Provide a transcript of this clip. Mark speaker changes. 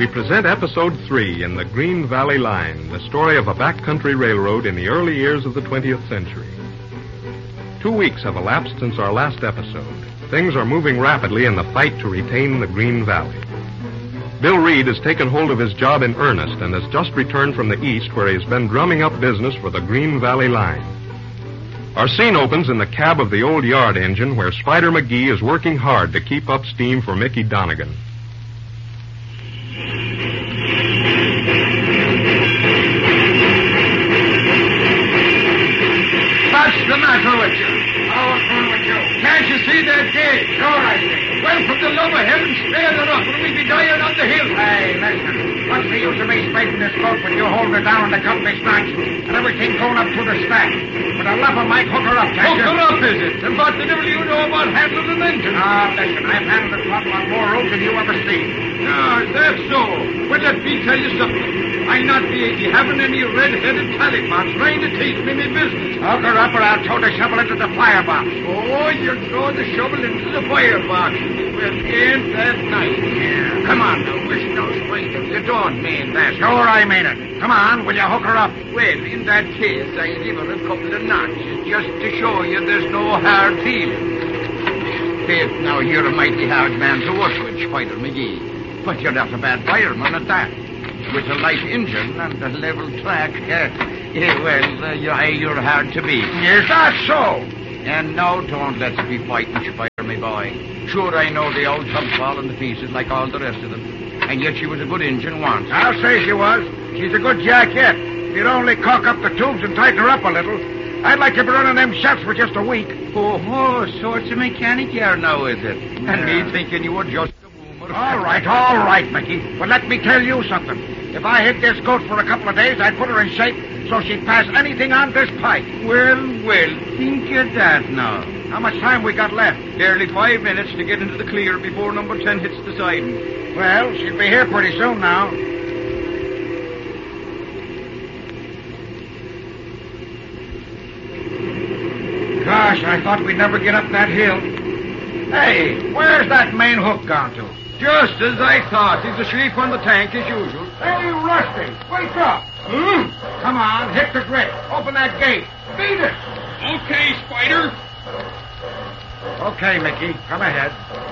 Speaker 1: we present Episode 3 in the Green Valley Line, the story of a backcountry railroad in the early years of the 20th century. 2 weeks have elapsed since our last episode. Things are moving rapidly in the fight to retain the Green Valley. Bill Reed has taken hold of his job in earnest and has just returned from the east where he has been drumming up business for the Green Valley Line. Our scene opens in the cab of the old yard engine where Spider McGee is working hard to keep up steam for Mickey Donegan.
Speaker 2: What's the matter with you? What's wrong with you? Can't you see that gate? Sure I see. Well, from the love of heaven, spare it up, or we'll be dying on the hill. Hey, listen. What's the use of me spreading this boat when you hold her down in the company's notch and everything going up to the stack? For the love of Mike, hook her up, can't you? Hook her up, is it? And what the devil do you know about handling an engine? Listen, I've handled a throttle on more rope than you ever seen. That's so. Well, let me tell you something. I'm not be having any red-headed tallypots trying to teach me my business. Hook her up or I'll throw the shovel into the firebox. Oh, you're throwing the shovel into the firebox. Well, ain't that nice? Yeah. Come on now, wish no spiders. You don't mean that. Sure I mean it. Come on, will you hook her up? Well, in that case, I'll give her a couple of notches just to show you there's no hard feeling. Faith, now you're a mighty hard man to work with, Spider McGee. But you're not a bad fireman at that. With a light engine and a level track, you're hard to beat. Is that so? And now don't let's be fighting, Spider, me boy. Sure, I know the old tub's falling to pieces like all the rest of them. And yet she was a good engine once. I'll say she was. She's a good jack yet. If you'd only caulk up the tubes and tighten her up a little. I'd like to be running them shafts for just a week. Oh, so it's a mechanic here now, is it? Yeah. And me thinking you were just a boomer. All right, Mickey. But let me tell you something. If I hit this goat for a couple of days, I'd put her in shape so she'd pass anything on this pike. Well, think of that now. How much time we got left? Barely 5 minutes to get into the clear before number 10 hits the siding. Well, she'll be here pretty soon now. Gosh, I thought we'd never get up that hill. Hey, where's that main hook gone to? Just as I thought. He's asleep on the tank as usual. Hey, Rusty, wake up. Come on, hit the grit. Open that gate. Beat it.
Speaker 3: Okay, Spider.
Speaker 2: Okay, Mickey, come ahead.